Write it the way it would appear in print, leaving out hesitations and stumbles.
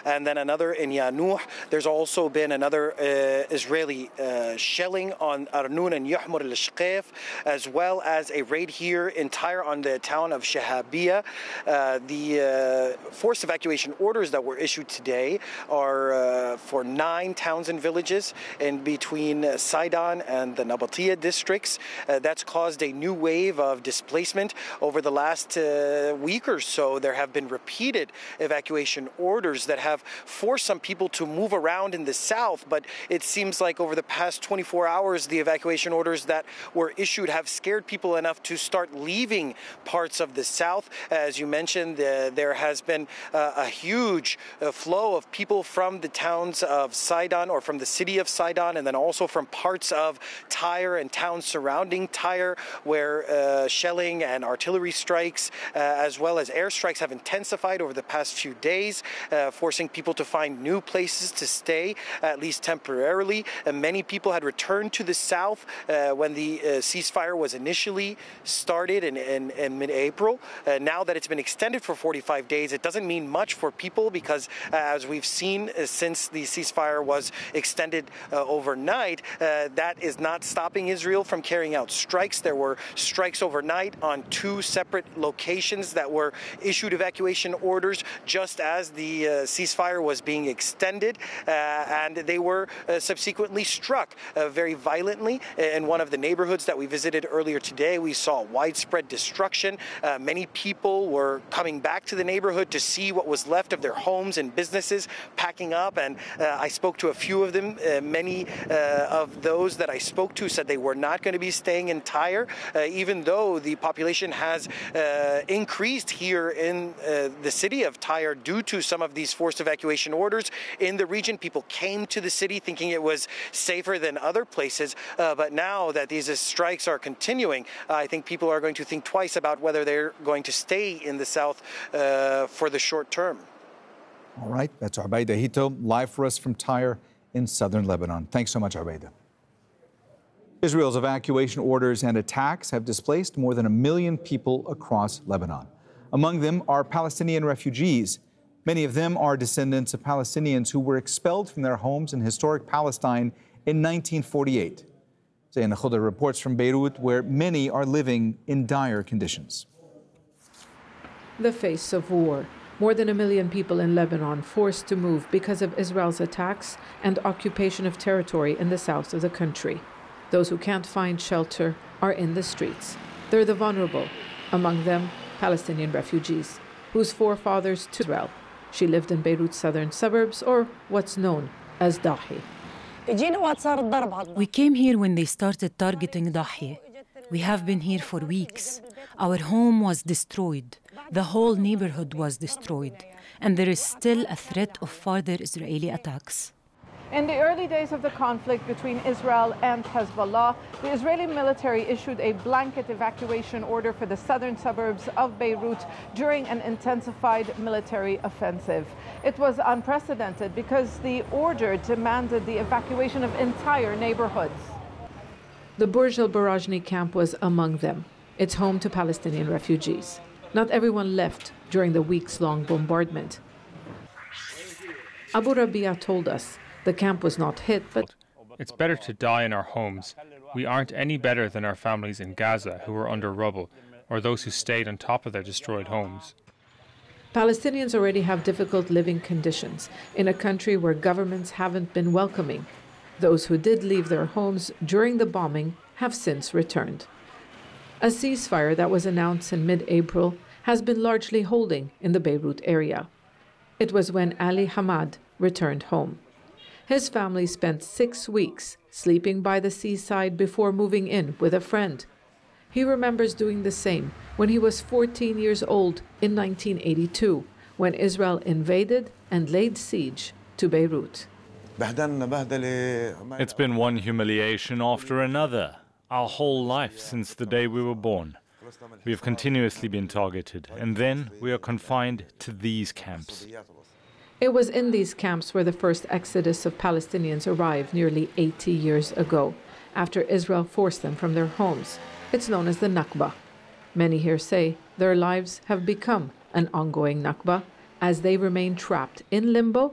and then another in Yanuh. There's also been another Israeli shelling on Arnoun and Yahmur al-Shqaif, as well as a raid here in Tyre on the town of Shahabia. The forced evacuation orders that were issued today are for 9 towns and villages in between Sidon and the Nabatia districts. That's caused a new wave of displacement over the last week or so. There have been repeated evacuation orders that have forced some people to move around in the south, but it seems like over the past 24 hours, the evacuation orders that were issued have scared people enough to start leaving parts of the south. As you mentioned, there has been a huge flow of people from the towns of Sidon, or from the city of Sidon, and then also from parts of Tyre and towns surrounding Tyre, where shelling and artillery strikes, as well as airstrikes, have intensified over the past few days, forcing people to find new places to stay, at least temporarily. Many people had returned to the south when the ceasefire was initially started in mid-April. Now that it's been extended for 45 days, it doesn't mean much for people because, as we've seen since the ceasefire was extended overnight, that is not stopping Israel from carrying out strikes. There were strikes overnight on 2 separate locations that were issued evacuation orders just as the ceasefire was being extended, and they were subsequently struck very violently. In one of the neighborhoods that we visited earlier today, we saw widespread destruction. Many people were coming back to the neighborhood to see what was left of their homes and businesses, packing up, and I spoke to a few of them. Many of those that I spoke to said they were not going to be staying in Tyre, even though the population has increased here in the city of Tyre due to some of these forced evacuation orders. In the region, people came to the city thinking it was safer than other places, but now that these strikes are continuing, I think people are going to think twice about whether they're going to stay in the south for the short term. All right, that's Ubaida Hito, live for us from Tyre in southern Lebanon. Thanks so much, Ubaida. Israel's evacuation orders and attacks have displaced more than 1 million people across Lebanon. Among them are Palestinian refugees. Many of them are descendants of Palestinians who were expelled from their homes in historic Palestine in 1948. Zaina Khudr reports from Beirut, where many are living in dire conditions. The face of war. More than 1 million people in Lebanon forced to move because of Israel's attacks and occupation of territory in the south of the country. Those who can't find shelter are in the streets. They're the vulnerable, among them Palestinian refugees, whose forefathers to Israel. She lived in Beirut's southern suburbs, or what's known as Dahi. We came here when they started targeting Dahi. We have been here for weeks. Our home was destroyed. The whole neighborhood was destroyed. And there is still a threat of further Israeli attacks. In the early days of the conflict between Israel and Hezbollah, the Israeli military issued a blanket evacuation order for the southern suburbs of Beirut during an intensified military offensive. It was unprecedented because the order demanded the evacuation of entire neighborhoods. The Burj al-Barajni camp was among them. It's home to Palestinian refugees. Not everyone left during the weeks-long bombardment. Abu Rabia told us the camp was not hit, but it's better to die in our homes. We aren't any better than our families in Gaza who are under rubble, or those who stayed on top of their destroyed homes. Palestinians already have difficult living conditions in a country where governments haven't been welcoming. Those who did leave their homes during the bombing have since returned. A ceasefire that was announced in mid-April has been largely holding in the Beirut area. It was when Ali Hamad returned home. His family spent 6 weeks sleeping by the seaside before moving in with a friend. He remembers doing the same when he was 14 years old in 1982, when Israel invaded and laid siege to Beirut. It's been one humiliation after another, our whole life since the day we were born. We have continuously been targeted, and then we are confined to these camps. It was in these camps where the first exodus of Palestinians arrived nearly 80 years ago, after Israel forced them from their homes. It's known as the Nakba. Many here say their lives have become an ongoing Nakba, as they remain trapped in limbo